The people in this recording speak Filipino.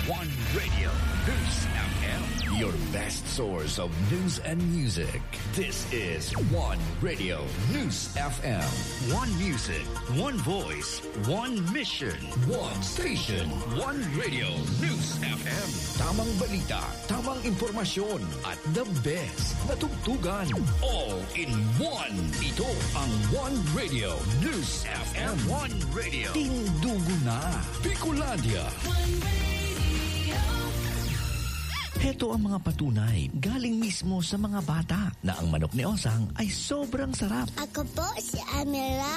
One Radio News FM, your best source of news and music. This is One Radio News FM. One music, one voice, one mission, one station, One Radio News FM. Tamang balita, tamang impormasyon, at the best na tugtugan. All in one. Ito ang One Radio News FM. One Radio. Tindugo na. Bicolandia. Heto ang mga patunay galing mismo sa mga bata na ang manok ni Osang ay sobrang sarap. Ako po si Amira.